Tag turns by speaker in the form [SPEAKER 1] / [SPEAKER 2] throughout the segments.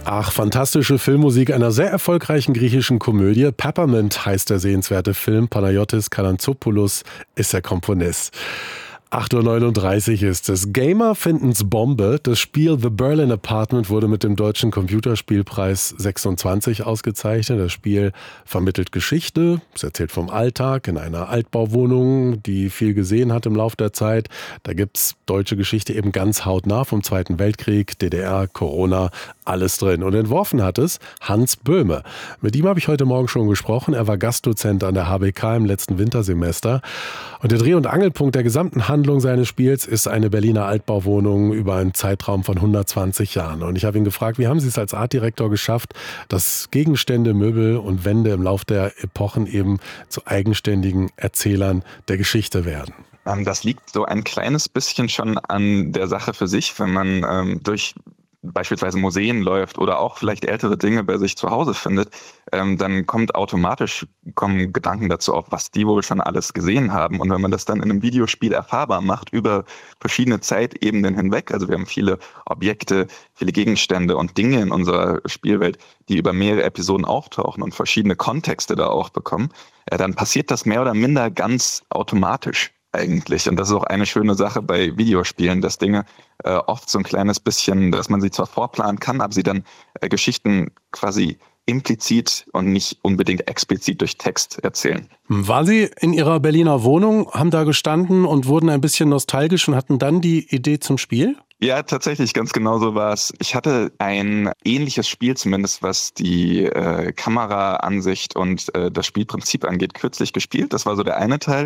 [SPEAKER 1] Ach, fantastische Filmmusik einer sehr erfolgreichen griechischen Komödie. Peppermint heißt der sehenswerte Film. Panagiotis Kalantzopoulos ist der Komponist. 8:39 Uhr ist es. Gamer finden's Bombe. Das Spiel The Berlin Apartment wurde mit dem Deutschen Computerspielpreis 26 ausgezeichnet. Das Spiel vermittelt Geschichte. Es erzählt vom Alltag in einer Altbauwohnung, die viel gesehen hat im Lauf der Zeit. Da gibt's deutsche Geschichte eben ganz hautnah vom Zweiten Weltkrieg, DDR, Corona, alles drin. Und entworfen hat es Hans Böhme. Mit ihm habe ich heute Morgen schon gesprochen. Er war Gastdozent an der HBK im letzten Wintersemester. Und der Dreh- und Angelpunkt der gesamten Handlung seines Spiels ist eine Berliner Altbauwohnung über einen Zeitraum von 120 Jahren. Und ich habe ihn gefragt, wie haben Sie es als Artdirektor geschafft, dass Gegenstände, Möbel und Wände im Lauf der Epochen eben zu eigenständigen Erzählern der Geschichte werden?
[SPEAKER 2] Das liegt so ein kleines bisschen schon an der Sache für sich, wenn man durch beispielsweise Museen läuft oder auch vielleicht ältere Dinge bei sich zu Hause findet, dann kommen Gedanken dazu auf, was die wohl schon alles gesehen haben. Und wenn man das dann in einem Videospiel erfahrbar macht über verschiedene Zeitebenen hinweg, also wir haben viele Objekte, viele Gegenstände und Dinge in unserer Spielwelt, die über mehrere Episoden auftauchen und verschiedene Kontexte da auch bekommen, dann passiert das mehr oder minder ganz automatisch eigentlich. Und das ist auch eine schöne Sache bei Videospielen, dass Dinge oft so ein kleines bisschen, dass man sie zwar vorplanen kann, aber sie dann Geschichten quasi implizit und nicht unbedingt explizit durch Text erzählen.
[SPEAKER 1] Waren Sie in Ihrer Berliner Wohnung, haben da gestanden und wurden ein bisschen nostalgisch und hatten dann die Idee zum Spiel?
[SPEAKER 2] Ja, tatsächlich, ganz genau so war es. Ich hatte ein ähnliches Spiel zumindest, was die Kameraansicht und das Spielprinzip angeht, kürzlich gespielt. Das war so der eine Teil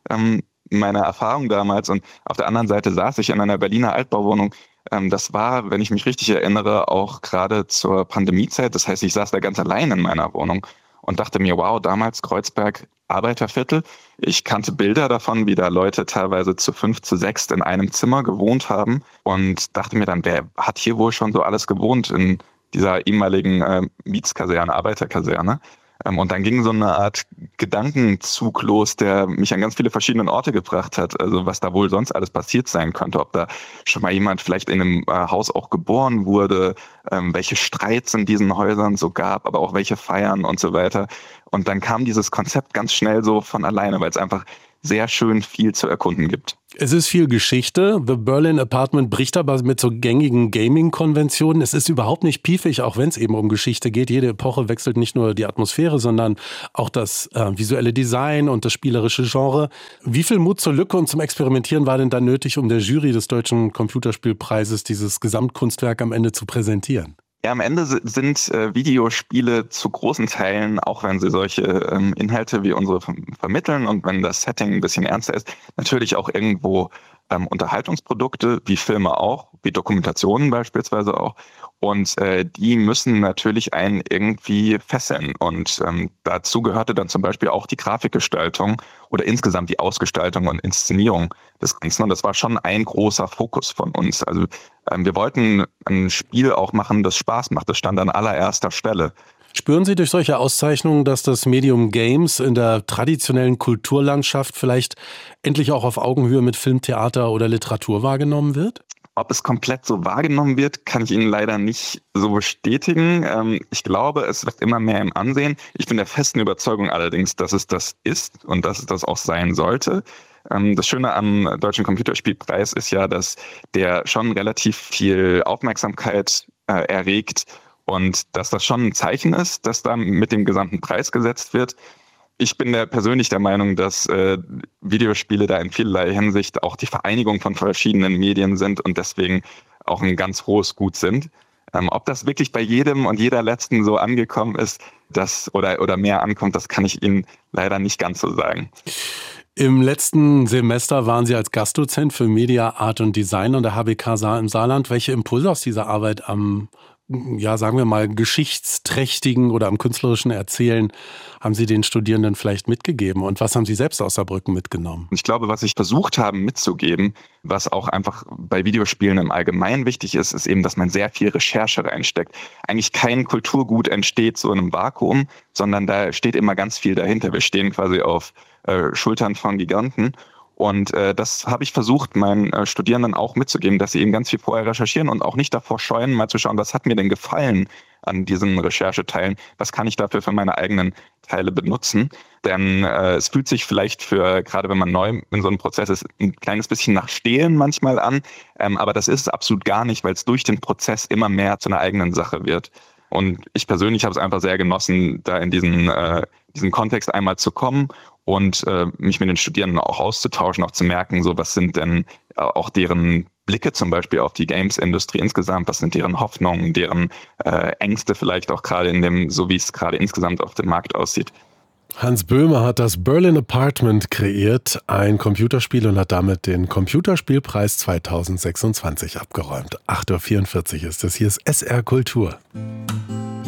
[SPEAKER 2] meiner Erfahrung damals. Und auf der anderen Seite saß ich in einer Berliner Altbauwohnung. Das war, wenn ich mich richtig erinnere, auch gerade zur Pandemiezeit. Das heißt, ich saß da ganz allein in meiner Wohnung und dachte mir, wow, damals Kreuzberg, Arbeiterviertel. Ich kannte Bilder davon, wie da Leute teilweise zu 5, zu 6 in einem Zimmer gewohnt haben und dachte mir dann, wer hat hier wohl schon so alles gewohnt in dieser ehemaligen Mietskaserne, Arbeiterkaserne? Und dann ging so eine Art Gedankenzug los, der mich an ganz viele verschiedene Orte gebracht hat. Also was da wohl sonst alles passiert sein könnte. Ob da schon mal jemand vielleicht in einem Haus auch geboren wurde, welche Streits in diesen Häusern so gab, aber auch welche Feiern und so weiter. Und dann kam dieses Konzept ganz schnell so von alleine, weil es einfach sehr schön viel zu erkunden gibt.
[SPEAKER 1] Es ist viel Geschichte. The Berlin Apartment bricht aber mit so gängigen Gaming-Konventionen. Es ist überhaupt nicht piefig, auch wenn es eben um Geschichte geht. Jede Epoche wechselt nicht nur die Atmosphäre, sondern auch das visuelle Design und das spielerische Genre. Wie viel Mut zur Lücke und zum Experimentieren war denn da nötig, um der Jury des Deutschen Computerspielpreises dieses Gesamtkunstwerk am Ende zu präsentieren?
[SPEAKER 2] Ja, am Ende sind Videospiele zu großen Teilen, auch wenn sie solche Inhalte wie unsere vermitteln und wenn das Setting ein bisschen ernster ist, natürlich auch irgendwo Unterhaltungsprodukte, wie Filme auch, wie Dokumentationen beispielsweise auch. Und die müssen natürlich einen irgendwie fesseln. Und dazu gehörte dann zum Beispiel auch die Grafikgestaltung oder insgesamt die Ausgestaltung und Inszenierung des Ganzen. Und das war schon ein großer Fokus von uns. Also wir wollten ein Spiel auch machen, das Spaß macht. Das stand an allererster Stelle.
[SPEAKER 1] Spüren Sie durch solche Auszeichnungen, dass das Medium Games in der traditionellen Kulturlandschaft vielleicht endlich auch auf Augenhöhe mit Film, Theater oder Literatur wahrgenommen wird?
[SPEAKER 2] Ob es komplett so wahrgenommen wird, kann ich Ihnen leider nicht so bestätigen. Ich glaube, es wird immer mehr im Ansehen. Ich bin der festen Überzeugung allerdings, dass es das ist und dass es das auch sein sollte. Das Schöne am Deutschen Computerspielpreis ist ja, dass der schon relativ viel Aufmerksamkeit erregt und dass das schon ein Zeichen ist, dass da mit dem gesamten Preis gesetzt wird. Ich bin persönlich der Meinung, dass Videospiele da in vielerlei Hinsicht auch die Vereinigung von verschiedenen Medien sind und deswegen auch ein ganz hohes Gut sind. Ob das wirklich bei jedem und jeder Letzten so angekommen ist, oder mehr ankommt, das kann ich Ihnen leider nicht ganz so sagen.
[SPEAKER 1] Im letzten Semester waren Sie als Gastdozent für Media, Art und Design an der HBK im Saarland. Welche Impulse aus dieser Arbeit am, sagen wir mal, geschichtsträchtigen oder am künstlerischen Erzählen haben Sie den Studierenden vielleicht mitgegeben? Und was haben Sie selbst aus Saarbrücken mitgenommen?
[SPEAKER 2] Ich glaube, was ich versucht habe mitzugeben, was auch einfach bei Videospielen im Allgemeinen wichtig ist, ist eben, dass man sehr viel Recherche reinsteckt. Eigentlich kein Kulturgut entsteht so in einem Vakuum, sondern da steht immer ganz viel dahinter. Wir stehen quasi auf Schultern von Giganten Und das habe ich versucht, meinen Studierenden auch mitzugeben, dass sie eben ganz viel vorher recherchieren und auch nicht davor scheuen, mal zu schauen, was hat mir denn gefallen an diesen Rechercheteilen, was kann ich dafür für meine eigenen Teile benutzen. Denn es fühlt sich vielleicht gerade wenn man neu in so einem Prozess ist, ein kleines bisschen nach Stehlen manchmal an, aber das ist es absolut gar nicht, weil es durch den Prozess immer mehr zu einer eigenen Sache wird. Und ich persönlich habe es einfach sehr genossen, da in diesen Kontext einmal zu kommen und mich mit den Studierenden auch auszutauschen, auch zu merken, so was sind denn auch deren Blicke zum Beispiel auf die Games-Industrie insgesamt, was sind deren Hoffnungen, deren Ängste vielleicht auch gerade so wie es gerade insgesamt auf dem Markt aussieht.
[SPEAKER 1] Hans Böhmer hat das Berlin Apartment kreiert, ein Computerspiel, und hat damit den Computerspielpreis 2026 abgeräumt. 8.44 Uhr ist es. Hier ist SR Kultur.